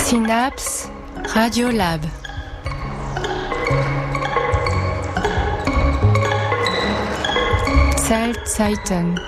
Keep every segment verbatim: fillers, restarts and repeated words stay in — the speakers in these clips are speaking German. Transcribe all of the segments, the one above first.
Synapse Radiolab. Zellzeiten.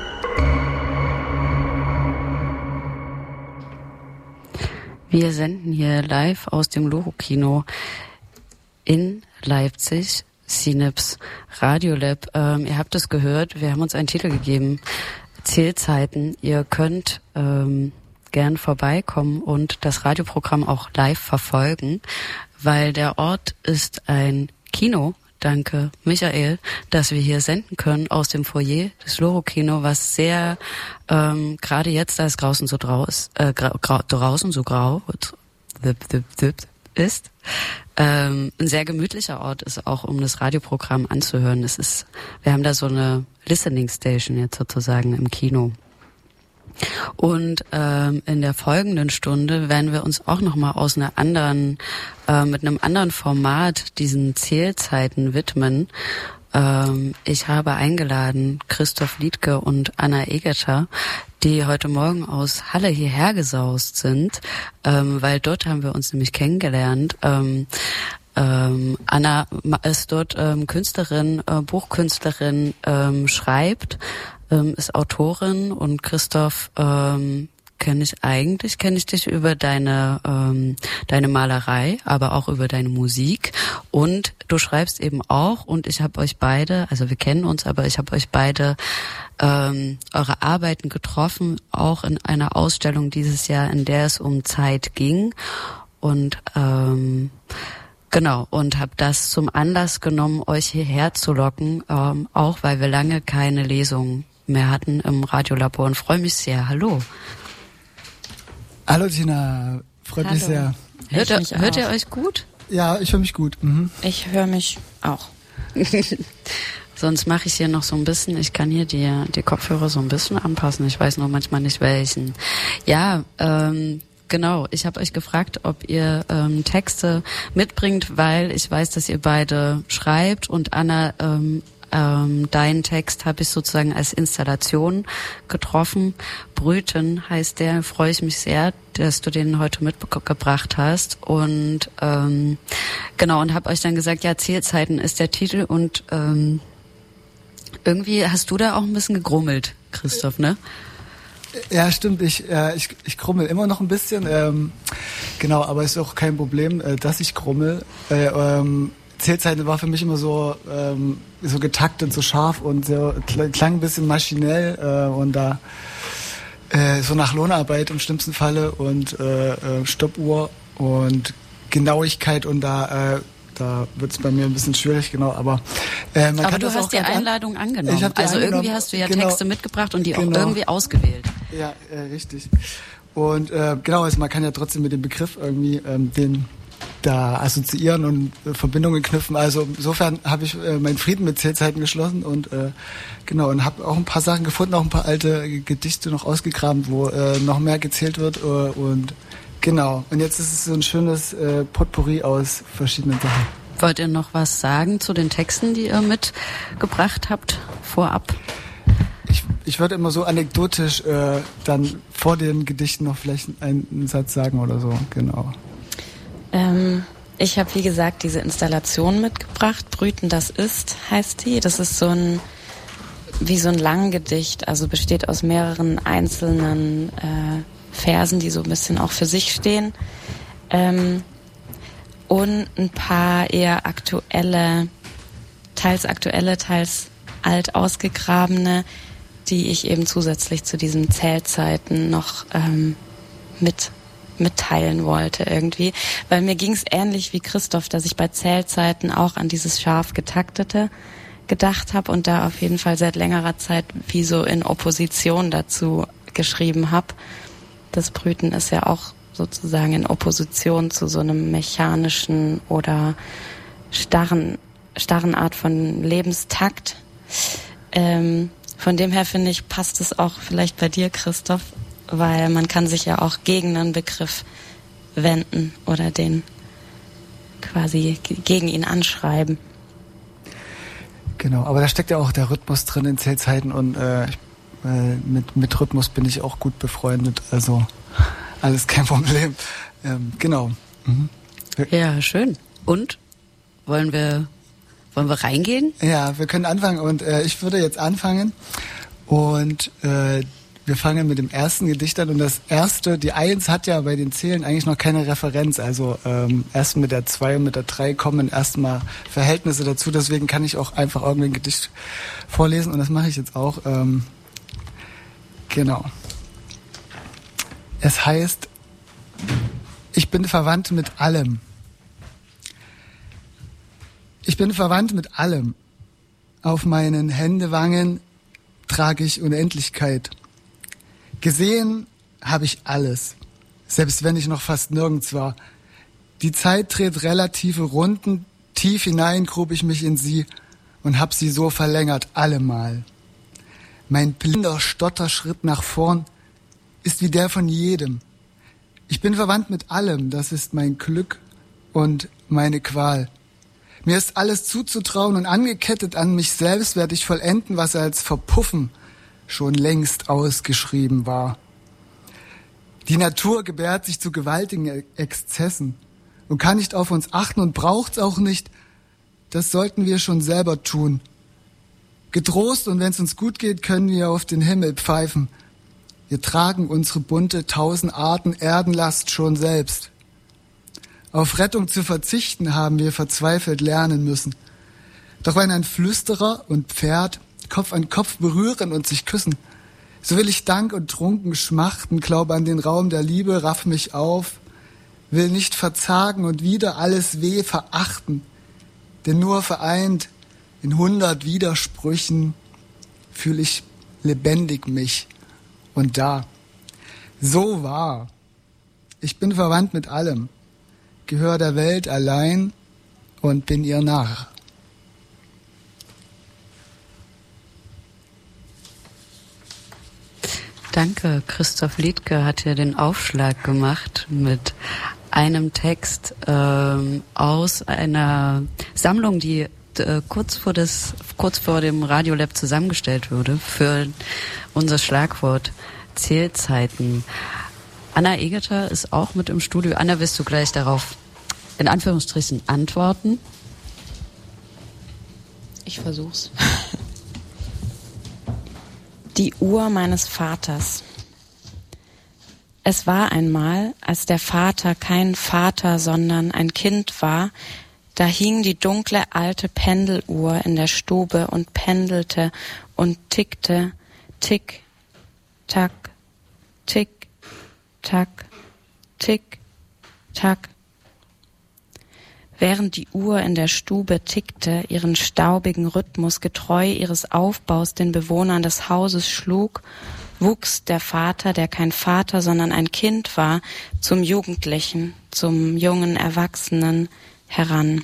Wir senden hier live aus dem Loro-Kino in Leipzig, Synapse Radiolab. Ähm, ihr habt es gehört, wir haben uns einen Titel gegeben, Zählzeiten. Ihr könnt ähm, gern vorbeikommen und das Radioprogramm auch live verfolgen, weil der Ort ist ein Kino. Danke, Michael, dass wir hier senden können aus dem Foyer des Loro-Kino, was sehr, ähm, gerade jetzt, da es draußen so grau ist, äh, grau, grau, draußen so grau ist, ähm, ein sehr gemütlicher Ort ist, auch um das Radioprogramm anzuhören. Es ist, wir haben da so eine Listening Station jetzt sozusagen im Kino. Und ähm, in der folgenden Stunde werden wir uns auch nochmal aus einer anderen, äh, mit einem anderen Format diesen Zählzeiten widmen. Ähm, ich habe eingeladen Christoph Liedtke und Anna Egerter, die heute Morgen aus Halle hierher gesaust sind, ähm, weil dort haben wir uns nämlich kennengelernt. Ähm, ähm, Anna ist dort ähm, Künstlerin, äh, Buchkünstlerin, ähm, schreibt, ähm, ist Autorin, und Christoph ähm, kenne ich eigentlich, kenne ich dich über deine ähm, deine Malerei, aber auch über deine Musik, und du schreibst eben auch, und ich habe euch beide, also wir kennen uns, aber ich habe euch beide ähm, eure Arbeiten getroffen, auch in einer Ausstellung dieses Jahr, in der es um Zeit ging, und ähm, genau, und habe das zum Anlass genommen, euch hierher zu locken, ähm, auch weil wir lange keine Lesung mehr hatten im Radiolabor, und freue mich sehr. Hallo. Hallo Tina, freut Hallo. mich sehr. Hört, ihr, mich hört ihr euch gut? Ja, ich höre mich gut. Mhm. Ich höre mich auch. Sonst mache ich hier noch so ein bisschen, ich kann hier die, die Kopfhörer so ein bisschen anpassen, ich weiß nur manchmal nicht welchen. Ja, ähm, genau, ich habe euch gefragt, ob ihr ähm, Texte mitbringt, weil ich weiß, dass ihr beide schreibt, und Anna, ähm, ähm, deinen Text habe ich sozusagen als Installation getroffen. Brüten heißt der, freue ich mich sehr, dass du den heute mitgebracht hast, und ähm, genau, und habe euch dann gesagt, ja, Zählzeiten ist der Titel, und ähm, irgendwie hast du da auch ein bisschen gegrummelt, Christoph, ne? Ja, stimmt. Ich, äh, ich, ich grummel immer noch ein bisschen. Ähm, genau, aber es ist auch kein Problem, äh, dass ich grummel. Äh, ähm, Zählzeiten war für mich immer so ähm, so getaktet, so scharf und so, klang ein bisschen maschinell äh, und da äh, so nach Lohnarbeit im schlimmsten Falle und äh, äh, Stoppuhr und Genauigkeit, und da äh, da wird es bei mir ein bisschen schwierig, genau, aber äh, man aber kann du das hast auch die Einladung an- angenommen, ich hab die also angenommen. Irgendwie hast du ja Genau. Texte mitgebracht und die Genau. auch irgendwie ausgewählt. Ja, äh, richtig. Und äh, genau, also man kann ja trotzdem mit dem Begriff irgendwie ähm, den da assoziieren und äh, Verbindungen knüpfen. Also insofern habe ich äh, meinen Frieden mit Zählzeiten geschlossen, und äh, genau, und habe auch ein paar Sachen gefunden, auch ein paar alte Gedichte noch ausgegraben, wo äh, noch mehr gezählt wird, äh, und genau. Und jetzt ist es so ein schönes äh, Potpourri aus verschiedenen Sachen. Wollt ihr noch was sagen zu den Texten, die ihr mitgebracht habt, vorab? Ich, ich würde immer so anekdotisch äh, dann vor den Gedichten noch vielleicht einen, einen Satz sagen oder so, genau. Ähm, ich habe, wie gesagt, diese Installation mitgebracht. Brüten, das ist, heißt die. Das ist so ein, wie so ein Langgedicht, also besteht aus mehreren einzelnen äh, Versen, die so ein bisschen auch für sich stehen. Ähm, und ein paar eher aktuelle, teils aktuelle, teils alt ausgegrabene, die ich eben zusätzlich zu diesen Zählzeiten noch ähm, mit mitteilen wollte irgendwie. Weil mir ging es ähnlich wie Christoph, dass ich bei Zählzeiten auch an dieses scharf getaktete gedacht habe und da auf jeden Fall seit längerer Zeit wie so in Opposition dazu geschrieben habe. Das Brüten ist ja auch sozusagen in Opposition zu so einem mechanischen oder starren, starren Art von Lebenstakt. Ähm, von dem her finde ich, passt es auch vielleicht bei dir, Christoph, weil man kann sich ja auch gegen einen Begriff wenden oder den quasi gegen ihn anschreiben. Genau, aber da steckt ja auch der Rhythmus drin in Zählzeiten, und äh, mit, mit Rhythmus bin ich auch gut befreundet, also alles kein Problem. Ähm, genau. Mhm. Ja, schön. Und? Wollen wir, wollen wir reingehen? Ja, wir können anfangen und äh, ich würde jetzt anfangen und äh, wir fangen mit dem ersten Gedicht an und das erste, die Eins hat ja bei den Zählen eigentlich noch keine Referenz, also ähm, erst mit der Zwei und mit der Drei kommen erstmal Verhältnisse dazu, deswegen kann ich auch einfach irgendein Gedicht vorlesen und das mache ich jetzt auch. Ähm, genau. Es heißt, ich bin verwandt mit allem. Ich bin verwandt mit allem. Auf meinen Händewangen trage ich Unendlichkeit. Gesehen habe ich alles, selbst wenn ich noch fast nirgends war. Die Zeit dreht relative Runden, tief hinein grub ich mich in sie und hab sie so verlängert, allemal. Mein blinder Stotterschritt nach vorn ist wie der von jedem. Ich bin verwandt mit allem, das ist mein Glück und meine Qual. Mir ist alles zuzutrauen und angekettet an mich selbst werde ich vollenden, was als Verpuffen schon längst ausgeschrieben war. Die Natur gebärt sich zu gewaltigen Exzessen und kann nicht auf uns achten und braucht's auch nicht. Das sollten wir schon selber tun. Getrost und wenn's uns gut geht, können wir auf den Himmel pfeifen. Wir tragen unsere bunte tausend Arten Erdenlast schon selbst. Auf Rettung zu verzichten haben wir verzweifelt lernen müssen. Doch wenn ein Flüsterer und Pferd Kopf an Kopf berühren und sich küssen, so will ich Dank und trunken schmachten, glaub an den Raum der Liebe, raff mich auf, will nicht verzagen und wieder alles weh verachten, denn nur vereint in hundert Widersprüchen fühl ich lebendig mich und da. So wahr. Ich bin verwandt mit allem, gehör der Welt allein und bin ihr Narr. Danke. Christoph Liedtke hat hier den Aufschlag gemacht mit einem Text ähm, aus einer Sammlung, die äh, kurz vor das, kurz vor dem Radiolab zusammengestellt wurde für unser Schlagwort Zählzeiten. Anna Egeter ist auch mit im Studio. Anna, wirst du gleich darauf in Anführungsstrichen antworten? Ich versuch's. Die Uhr meines Vaters. Es war einmal, als der Vater kein Vater, sondern ein Kind war, da hing die dunkle alte Pendeluhr in der Stube und pendelte und tickte, tick, tack, tick, tack, tick, tack. Während die Uhr in der Stube tickte, ihren staubigen Rhythmus getreu ihres Aufbaus den Bewohnern des Hauses schlug, wuchs der Vater, der kein Vater, sondern ein Kind war, zum Jugendlichen, zum jungen Erwachsenen heran.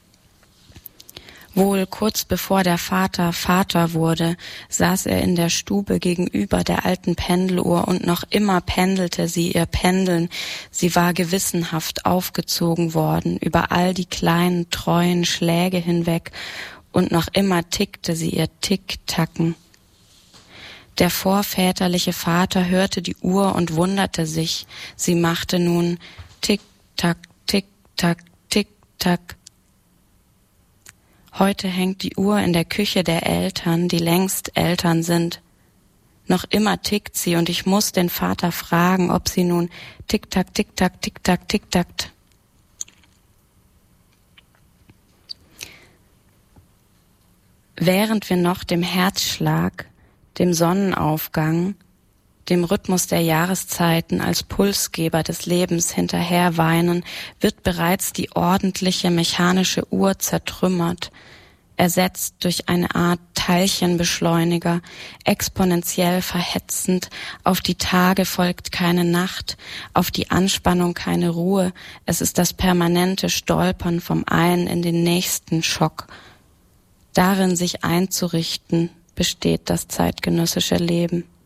Wohl kurz bevor der Vater Vater wurde, saß er in der Stube gegenüber der alten Pendeluhr und noch immer pendelte sie ihr Pendeln. Sie war gewissenhaft aufgezogen worden über all die kleinen, treuen Schläge hinweg und noch immer tickte sie ihr Tick-Tacken. Der vorväterliche Vater hörte die Uhr und wunderte sich. Sie machte nun Tick-Tack, Tick-Tack, Tick-Tack. Heute hängt die Uhr in der Küche der Eltern, die längst Eltern sind. Noch immer tickt sie und ich muss den Vater fragen, ob sie nun Tick-Tack, Tick-Tack, Tick-Tack, Tick-Tackt. Während wir noch dem Herzschlag, dem Sonnenaufgang, dem Rhythmus der Jahreszeiten als Pulsgeber des Lebens hinterherweinen, wird bereits die ordentliche mechanische Uhr zertrümmert, ersetzt durch eine Art Teilchenbeschleuniger, exponentiell verhetzend, auf die Tage folgt keine Nacht, auf die Anspannung keine Ruhe, es ist das permanente Stolpern vom einen in den nächsten Schock. Darin sich einzurichten, besteht das zeitgenössische Leben.